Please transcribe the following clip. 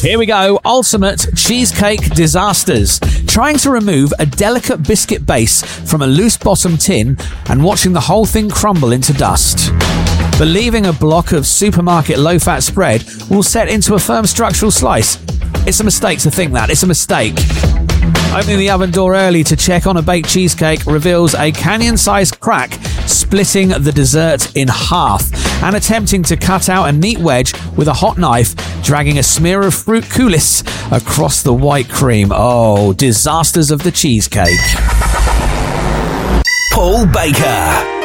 Here we go. Ultimate cheesecake disasters. Trying to remove a delicate biscuit base from a loose bottom tin and watching the whole thing crumble into dust. Believing a block of supermarket low-fat spread will set into a firm structural slice. It's a mistake to think that. It's a mistake. Opening the oven door early to check on a baked cheesecake reveals a canyon-sized crack splitting the dessert in half, and attempting to cut out a neat wedge with a hot knife, dragging a smear of fruit coulis across the white cream. Oh, disasters of the cheesecake. Paul Baker.